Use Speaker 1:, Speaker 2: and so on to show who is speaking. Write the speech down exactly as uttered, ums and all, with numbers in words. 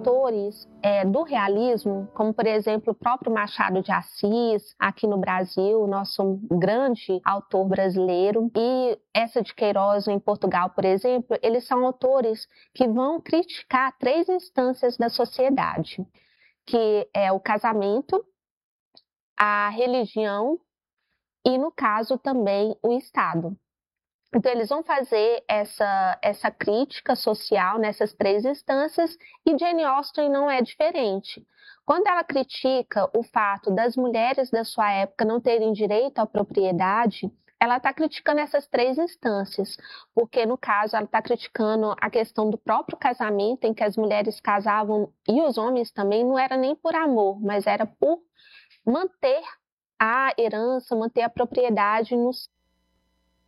Speaker 1: autores é, do realismo, como por exemplo o próprio Machado de Assis, aqui no Brasil, nosso grande autor brasileiro, e essa de Queiroz em Portugal, por exemplo, eles são autores que vão criticar três instâncias da sociedade, que é o casamento, a religião e, no caso, também o Estado. Então, eles vão fazer essa, essa crítica social nessas três instâncias e Jane Austen não é diferente. Quando ela critica o fato das mulheres da sua época não terem direito à propriedade, ela está criticando essas três instâncias, porque, no caso, ela está criticando a questão do próprio casamento, em que as mulheres casavam, e os homens também, não era nem por amor, mas era por manter a herança, manter a propriedade nos